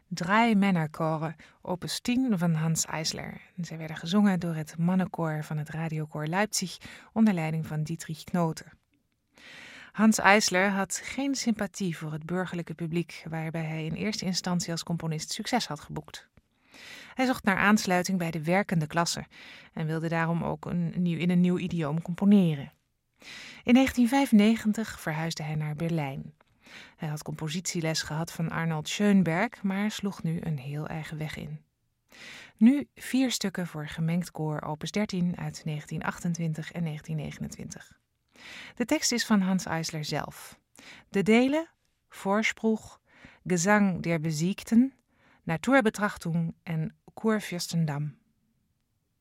Drei Männerchoren, opus 10 van Hans Eisler. Zij werden gezongen door het mannenkoor van het Radiokoor Leipzig onder leiding van Dietrich Knote. Hans Eisler had geen sympathie voor het burgerlijke publiek, waarbij hij in eerste instantie als componist succes had geboekt. Hij zocht naar aansluiting bij de werkende klasse en wilde daarom ook in een nieuw idioom componeren. In 1995 verhuisde hij naar Berlijn. Hij had compositieles gehad van Arnold Schönberg, maar sloeg nu een heel eigen weg in. Nu 4 stukken voor gemengd koor opus 13 uit 1928 en 1929. De tekst is van Hans Eisler zelf. De delen, Vorspruch, Gesang der Besiegten, Naturbetrachtung en Kurfürstendamm.